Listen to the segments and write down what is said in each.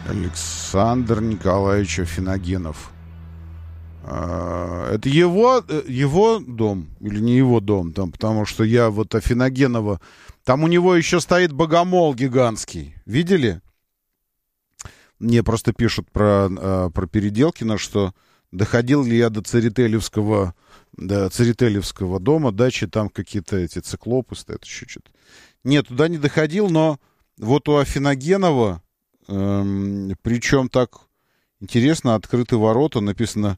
Александр Николаевич Афиногенов. Это его дом или не его дом? Там, потому что я вот Афиногенова... Там у него еще стоит богомол гигантский. Видели? Мне просто пишут про Переделкино, что доходил ли я до Церетелевского дома, дачи, там какие-то эти циклопы стоят, еще что-то. Нет, туда не доходил, но вот у Афиногенова, причем так интересно, открыты ворота, написано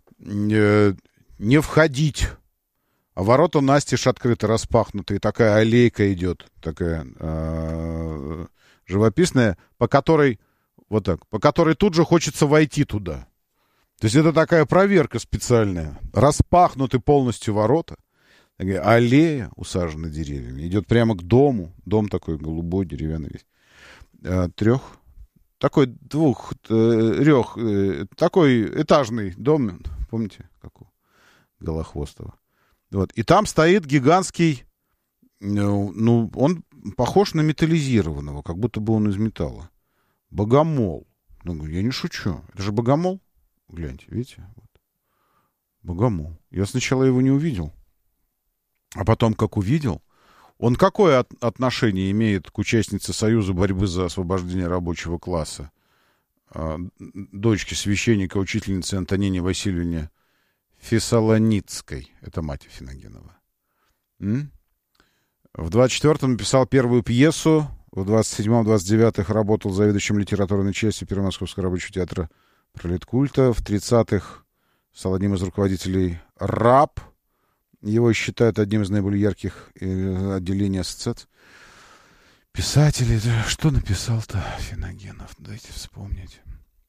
«не входить». А ворота настежь открыты, распахнутые, такая аллейка идет, такая живописная, по которой тут же хочется войти туда. То есть это такая проверка специальная. Распахнуты полностью ворота, такая аллея, усажена деревьями, идет прямо к дому. Дом такой голубой, деревянный весь. Такой такой этажный дом, помните, как у Голохвостова. Вот. И там стоит гигантский, он похож на металлизированного, как будто бы он из металла. Богомол. Я не шучу. Это же богомол. Гляньте, видите? Вот. Богомол. Я сначала его не увидел. А потом, как увидел, он какое отношение имеет к участнице Союза борьбы за освобождение рабочего класса? Дочке священника, учительницы Антонине Васильевне Фессалоницкой. Это мать Афиногенова. В 24-м написал первую пьесу. В 27-29-х работал заведующим литературной частью Первомосковского рабочего театра Пролеткульта. В 30-х стал одним из руководителей РАП. Его считают одним из наиболее ярких отделений ассоциаций. Писатель. Что написал-то Афиногенов? Дайте вспомнить.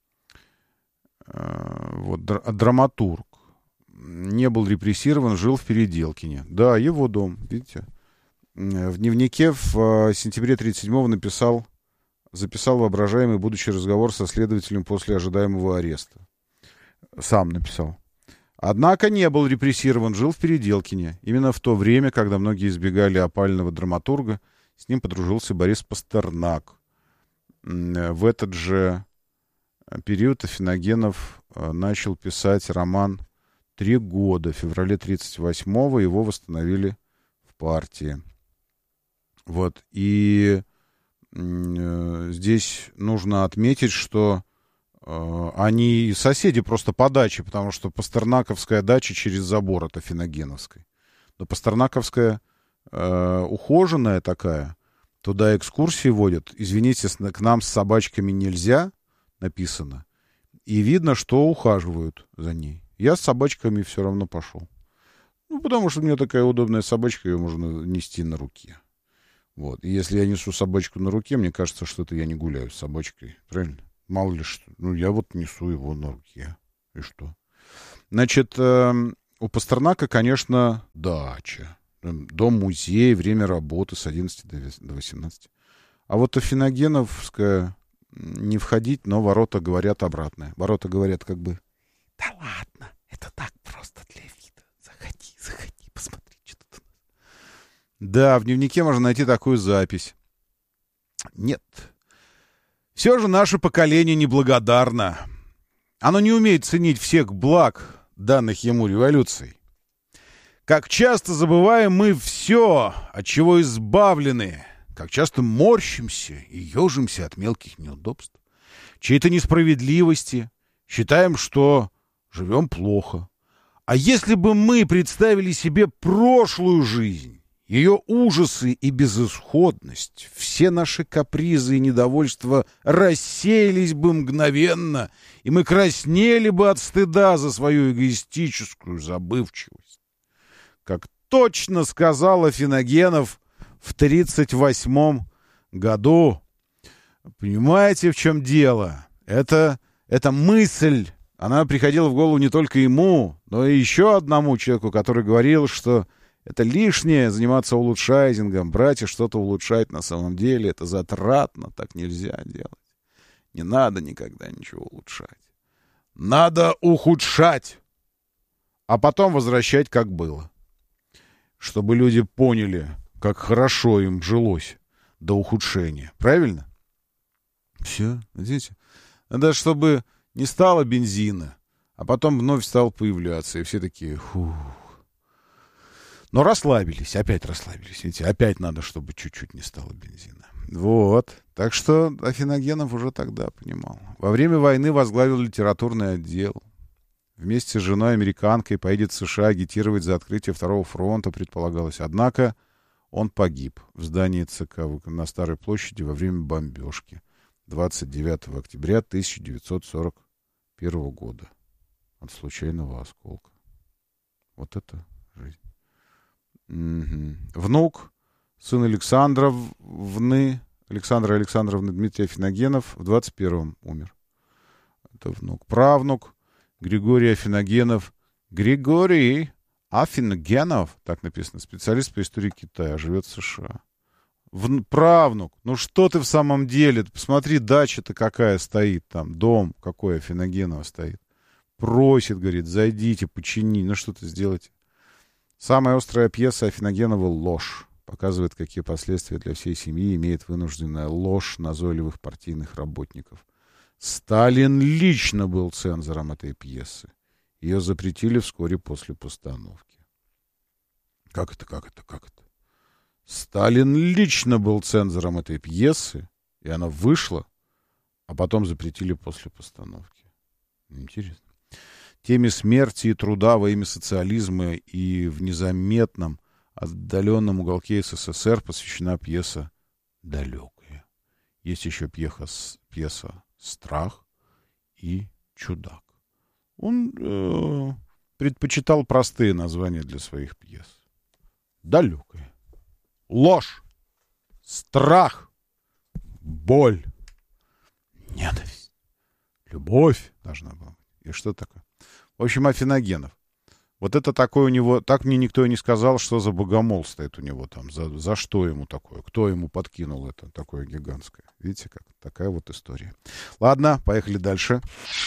Вот драматург. Не был репрессирован, жил в Переделкине. Да, его дом, видите. В дневнике в сентябре 1937-го записал воображаемый будущий разговор со следователем после ожидаемого ареста. Сам написал. Однако не был репрессирован, жил в Переделкине. Именно в то время, когда многие избегали опального драматурга, с ним подружился Борис Пастернак. В этот же период Афиногенов начал писать роман «3 года». В феврале 1938-го его восстановили в партии. Вот. И здесь нужно отметить, что они соседи просто по даче, потому что Пастернаковская дача через забор от Афиногеновской. Но Пастернаковская ухоженная такая, туда экскурсии водят. Извините, к нам с собачками нельзя, написано. И видно, что ухаживают за ней. Я с собачками все равно пошел. Потому что у меня такая удобная собачка, ее можно нести на руке. Вот. И если я несу собачку на руке, мне кажется, что это я не гуляю с собачкой. Правильно? Мало ли что. Я вот несу его на руке. И что? Значит, у Пастернака, конечно, дача. Дом-музей, время работы с 11 до 18. А вот Афиногеновская не входить, но ворота говорят обратное. Ворота говорят как бы: да ладно, это так просто для вида. Заходи, посмотри, что тут у нас. Да, в дневнике можно найти такую запись. Нет. Все же наше поколение неблагодарно. Оно не умеет ценить всех благ, данных ему революцией. Как часто забываем мы все, от чего избавлены, как часто морщимся и ежимся от мелких неудобств, чьей-то несправедливости, считаем, что живем плохо. А если бы мы представили себе прошлую жизнь, ее ужасы и безысходность, все наши капризы и недовольства рассеялись бы мгновенно, и мы краснели бы от стыда за свою эгоистическую забывчивость. Как точно сказал Афиногенов в 1938 году. Понимаете, в чем дело? Эта мысль, она приходила в голову не только ему, но и еще одному человеку, который говорил, что это лишнее заниматься улучшайзингом, брать и что-то улучшать на самом деле. Это затратно, так нельзя делать. Не надо никогда ничего улучшать. Надо ухудшать, а потом возвращать, как было. Чтобы люди поняли, как хорошо им жилось до ухудшения. Правильно? Все, видите? Надо, чтобы не стало бензина, а потом вновь стал появляться, и все такие, фух. Но расслабились, опять расслабились. Видите, опять надо, чтобы чуть-чуть не стало бензина. Вот. Так что Афиногенов уже тогда понимал. Во время войны возглавил литературный отдел. Вместе с женой американкой поедет в США агитировать за открытие Второго фронта, предполагалось. Однако он погиб в здании ЦК на Старой площади во время бомбежки 29 октября 1941 года от случайного осколка. Вот это жизнь. Угу. Внук, сын Александра Александровны Дмитрий Афиногенов в 21-м умер. Это внук. Правнук Григорий Афиногенов. Григорий Афиногенов, так написано, специалист по истории Китая, живет в США. Правнук, ну что ты в самом деле? Посмотри, дача-то какая стоит там, дом какой Афиногенова стоит. Просит, говорит, зайдите, почини, ну что-то сделайте. Самая острая пьеса Афиногенова «Ложь» показывает, какие последствия для всей семьи имеет вынужденная ложь назойливых партийных работников. Сталин лично был цензором этой пьесы. Ее запретили вскоре после постановки. Как это? Сталин лично был цензором этой пьесы, и она вышла, а потом запретили после постановки. Интересно. Теме смерти и труда во имя социализма и в незаметном, отдаленном уголке СССР посвящена пьеса «Далекая». Есть еще пьеса «Страх» и «Чудак». Он предпочитал простые названия для своих пьес. «Далекая», «Ложь», «Страх», «Боль», «Ненависть», «Любовь» должна была быть. И что такое? В общем, Афиногенов. Вот это такое у него... Так мне никто и не сказал, что за богомол стоит у него там. За что ему такое? Кто ему подкинул это такое гигантское? Видите как? Такая вот история. Ладно, поехали дальше.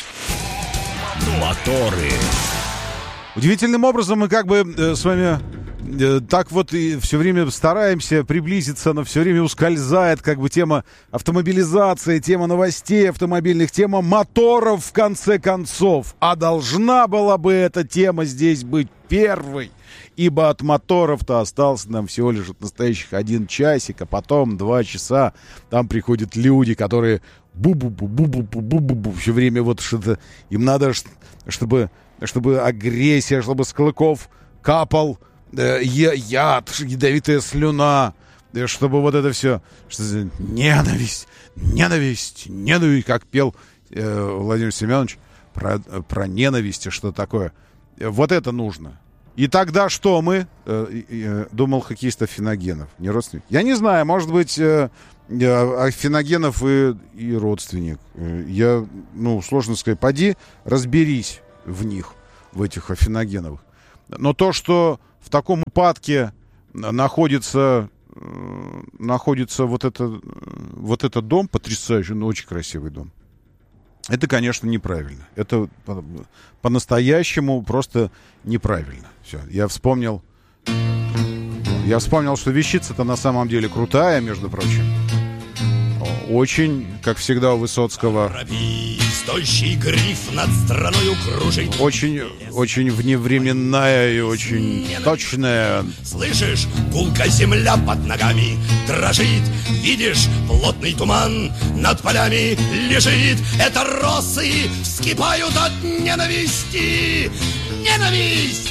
Моторы. Удивительным образом мы как бы с вами так вот и все время стараемся приблизиться, но все время ускользает как бы тема автомобилизации, тема новостей автомобильных, тема моторов в конце концов. А должна была бы эта тема здесь быть первой, ибо от моторов-то остался нам всего лишь от настоящих 1 часик, а потом 2 часа. Там приходят люди, которые бу-бу-бу-бу-бу-бу-бу-бу все время вот что-то... Им надо, чтобы агрессия, чтобы с клыков капал яд, ядовитая слюна, чтобы вот это все, ненависть, как пел Владимир Семенович про ненависть, что такое. Вот это нужно. И тогда что мы, думал хоккеист Афиногенов, не родственник? Я не знаю, может быть, Афиногенов и родственник. Сложно сказать, поди разберись в них, в этих Афиногеновых. Но то, что в таком упадке находится вот этот дом, потрясающий, очень красивый дом, это, конечно, неправильно. Это по-настоящему просто неправильно. Все, я вспомнил, что вещица-то на самом деле крутая, между прочим. Очень, как всегда у Высоцкого, Стойщий гриф над страною кружит. очень вневременная и очень точная. Слышишь, гулка земля под ногами дрожит. Видишь, плотный туман над полями лежит. Это росы вскипают от ненависти. Ненависть!